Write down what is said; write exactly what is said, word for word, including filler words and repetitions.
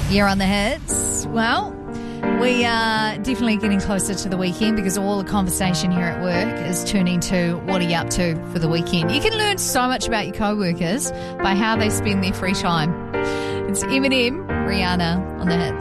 You're on the hits. Well, we are definitely getting closer to the weekend because all the conversation here at work is turning to what are you up to for the weekend. You can learn so much about your co-workers by how they spend their free time. It's Eminem, Rihanna on the hits.